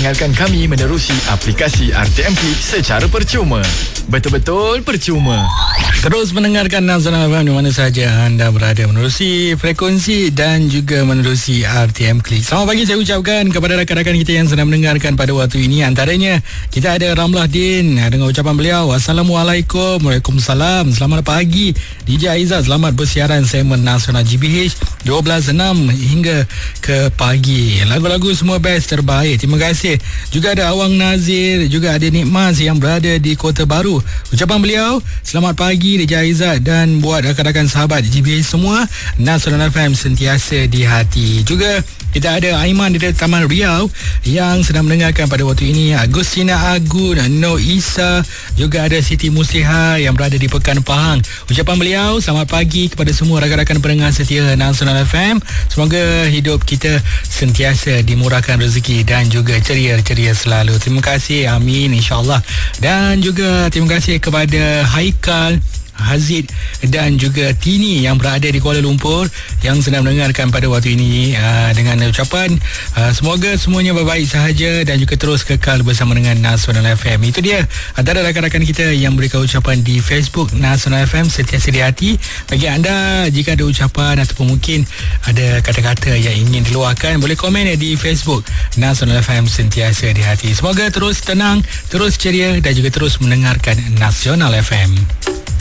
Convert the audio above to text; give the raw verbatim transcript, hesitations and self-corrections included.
mendengarkan kami menerusi aplikasi R T M Click secara percuma. Betul-betul percuma. Terus mendengarkan Nasional F M di mana sahaja anda berada, menerusi frekuensi dan juga menerusi R T M Click. Selamat pagi saya ucapkan kepada rakan-rakan kita yang sedang mendengarkan pada waktu ini. Antaranya kita ada Ramlah Din dengan ucapan beliau, Assalamualaikum. Waalaikumsalam. Selamat pagi D J Aizat, selamat bersiaran segmen Nasional G B H dua belas enam hingga ke pagi. Lagu-lagu semua best, terbaik. Terima kasih. Juga ada Awang Nazir, juga ada Nikmas yang berada di Kota Baru. Ucapan beliau, selamat pagi D J Aizat dan buat rakan-rakan sahabat G B H semua, Nasional F M sentiasa di hati. Juga kita ada Aiman dari Taman Riau yang sedang mendengarkan pada waktu ini. Agustina Agun, No Isa, juga ada Siti Musliha yang berada di Pekan Pahang. Ucapan beliau, selamat pagi kepada semua rakan-rakan pendengar setia Nasional F M. Semoga hidup kita sentiasa dimurahkan rezeki dan juga ceria-ceria selalu. Terima kasih, amin, insyaAllah. Dan juga terima kasih kepada Haikal, Hazid dan juga Tini yang berada di Kuala Lumpur yang sedang mendengarkan pada waktu ini, uh, dengan ucapan uh, semoga semuanya baik-baik sahaja dan juga terus kekal bersama dengan Nasional F M. Itu dia antara rakan-rakan kita yang berikan ucapan di Facebook Nasional F M sentiasa di hati. Bagi anda, jika ada ucapan ataupun mungkin ada kata-kata yang ingin diluahkan, boleh komen di Facebook Nasional F M sentiasa di hati. Semoga terus tenang, terus ceria dan juga terus mendengarkan Nasional F M.